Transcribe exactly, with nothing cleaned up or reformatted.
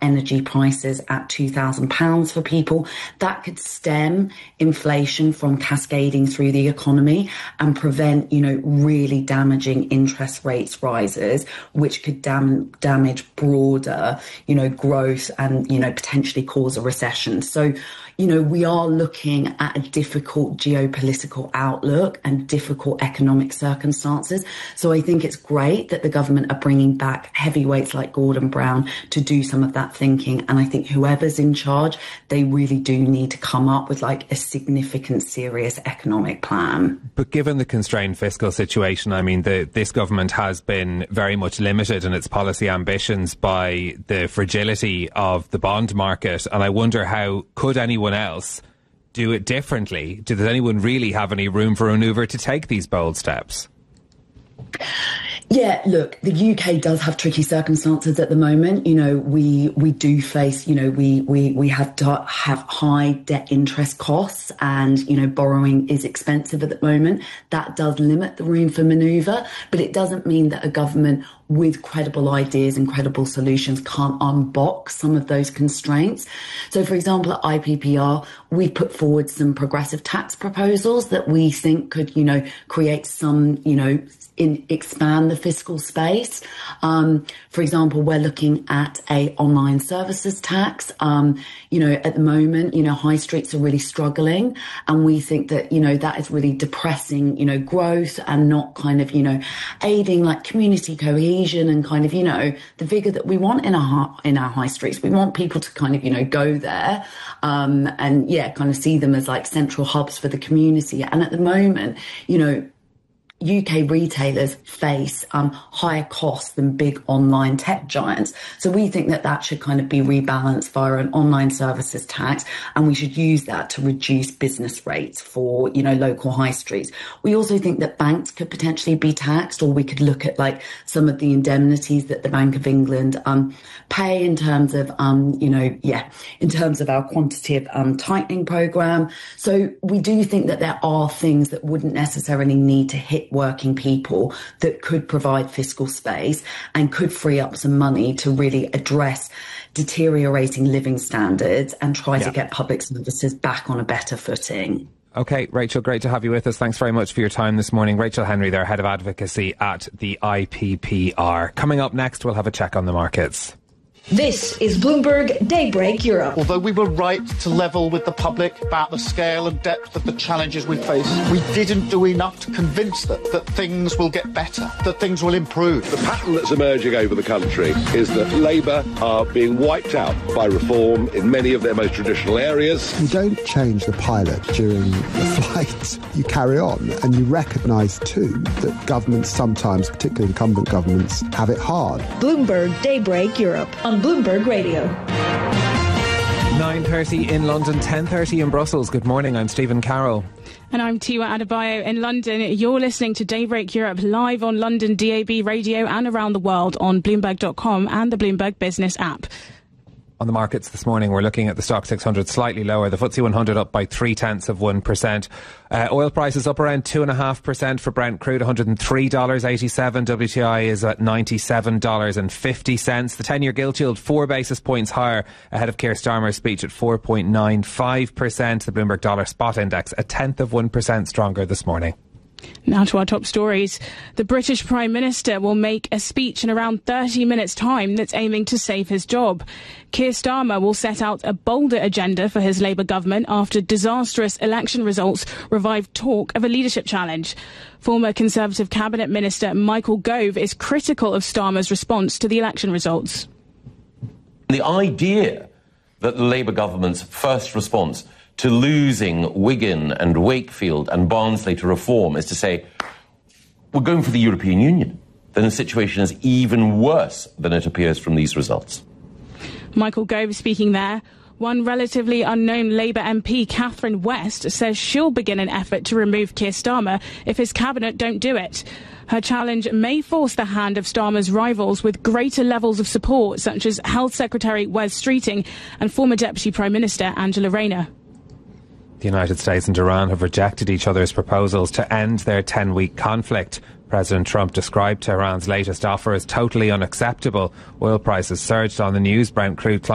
energy prices at two thousand pounds for people. That could stem inflation from cascading through the economy and prevent, you know, really damaging interest rates rises, which could dam- damage broader, you know, growth and, you know, potentially cause a recession. So, you know, we are looking at a difficult geopolitical outlook and difficult economic circumstances. So I think it's great that the government are bringing back heavyweights like Gordon Brown to do some of that thinking. And I think whoever's in charge, they really do need to come up with like a significant, serious economic plan. But given the constrained fiscal situation, I mean, the, this government has been very much limited in its policy ambitions by the fragility of the bond market. And I wonder, how could anyone else do it differently? Does anyone really have any room for manoeuvre to take these bold steps? Yeah, look, the U K does have tricky circumstances at the moment. You know, we we do face, you know, we we we have to have high debt interest costs, and, you know, borrowing is expensive at the moment. That does limit the room for manoeuvre, but it doesn't mean that a government with credible ideas and credible solutions can't unbox some of those constraints. So, for example, at I P P R, we put forward some progressive tax proposals that we think could, you know, create some, you know, in expand the fiscal space. Um, for example, we're looking at a online services tax. Um, you know, at the moment, you know, high streets are really struggling, and we think that, you know, that is really depressing, you know, growth and not kind of, you know, aiding like community cohesion and kind of, you know, the vigour that we want in our in our high streets. We want people to kind of, you know, go there um, and yeah, kind of see them as like central hubs for the community. And at the moment, you know, U K retailers face um, higher costs than big online tech giants. So we think that that should kind of be rebalanced via an online services tax, and we should use that to reduce business rates for, you know, local high streets. We also think that banks could potentially be taxed, or we could look at like some of the indemnities that the Bank of England um, pay in terms of, um, you know, yeah, in terms of our quantitative um, tightening program. So we do think that there are things that wouldn't necessarily need to hit working people that could provide fiscal space and could free up some money to really address deteriorating living standards and try yeah. to get public services back on a better footing. OK, Rachel, great to have you with us. Thanks very much for your time this morning. Rachel Henry there, Head of Advocacy at the I P P R. Coming up next, we'll have a check on the markets. This is Bloomberg Daybreak Europe. Although we were right to level with the public about the scale and depth of the challenges we face, we didn't do enough to convince them that things will get better, that things will improve. The pattern that's emerging over the country is that Labour are being wiped out by reform in many of their most traditional areas. You don't change the pilot during the flight. You carry on, and you recognise too that governments sometimes, particularly incumbent governments, have it hard. Bloomberg Daybreak Europe on Bloomberg Radio. nine thirty in London, ten thirty in Brussels. Good morning, I'm Stephen Carroll. And I'm Tiwa Adebayo in London. You're listening to Daybreak Europe live on London D A B radio and around the world on Bloomberg dot com and the Bloomberg Business app. On the markets this morning, we're looking at the Stock six hundred slightly lower. The F T S E one hundred up by three tenths of one percent. Uh, oil prices up around two and a half percent for Brent crude, one hundred three dollars eighty-seven. W T I is at ninety-seven dollars fifty. The ten-year gilt yield four basis points higher ahead of Keir Starmer's speech at four point nine five percent. The Bloomberg Dollar Spot Index a tenth of one percent stronger this morning. Now to our top stories. The British Prime Minister will make a speech in around thirty minutes' time that's aiming to save his job. Keir Starmer will set out a bolder agenda for his Labour government after disastrous election results revived talk of a leadership challenge. Former Conservative Cabinet Minister Michael Gove is critical of Starmer's response to the election results. The idea that the Labour government's first response to losing Wigan and Wakefield and Barnsley to reform is to say, we're going for the European Union, then the situation is even worse than it appears from these results. Michael Gove speaking there. One relatively unknown Labour M P, Catherine West, says she'll begin an effort to remove Keir Starmer if his cabinet don't do it. Her challenge may force the hand of Starmer's rivals with greater levels of support, such as Health Secretary Wes Streeting and former Deputy Prime Minister Angela Rayner. The United States and Iran have rejected each other's proposals to end their ten-week conflict. President Trump described Tehran's latest offer as totally unacceptable. Oil prices surged on the news. Brent crude